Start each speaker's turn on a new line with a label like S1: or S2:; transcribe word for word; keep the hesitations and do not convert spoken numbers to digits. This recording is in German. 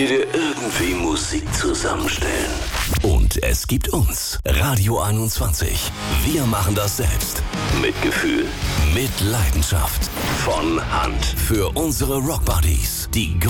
S1: dir irgendwie Musik zusammenstellen.
S2: Und es gibt uns, Radio einundzwanzig. Wir machen das selbst.
S1: Mit Gefühl.
S2: Mit Leidenschaft.
S1: Von Hand.
S2: Für unsere Rockbuddies. Die